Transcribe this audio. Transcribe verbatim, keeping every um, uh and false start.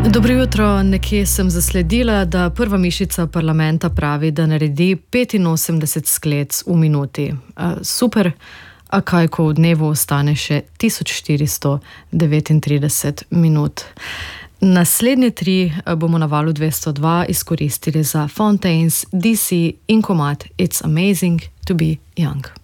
Dobro jutro, nekje sem zasledila, da prva mišica parlamenta pravi, da naredi petinosemdeset sklec v minuti. Uh, super, a kaj, ko v dnevu ostane še tisoč štiristo devetintrideset minut. Naslednje tri bomo na valu dvesto dva izkoristili za Fontaines, D C in komad It's Amazing to be Young.